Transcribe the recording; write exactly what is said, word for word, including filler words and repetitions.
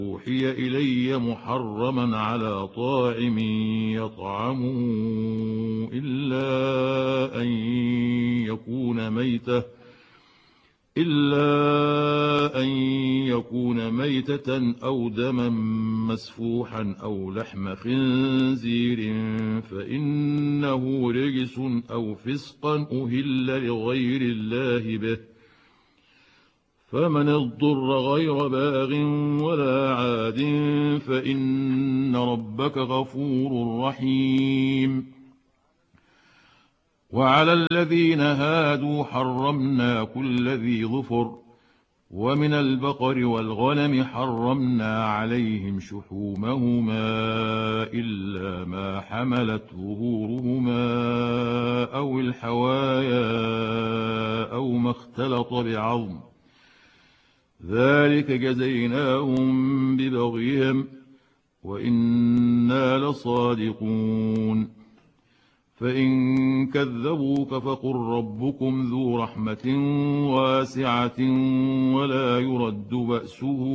أوحي إلي محرما على طاعم يطعمه إلا أن يكون ميتة إلا أن يكون ميتة أو دما مسفوحا أو لحم خنزير فإنه رجس أو فسقا أهل لغير الله به، فمن اضطر غير باغ ولا عاد فإن ربك غفور رحيم. وعلى الذين هادوا حرمنا كل ذي ظفر، ومن البقر والغنم حرمنا عليهم شحومهما إلا ما حملت ظهورهما أو الحوايا أو ما اختلط بعظم، ذلك جزيناهم ببغيهم وإنا لصادقون. فإن كذبوك فقل ربكم ذو رحمة واسعة ولا يرد بأسه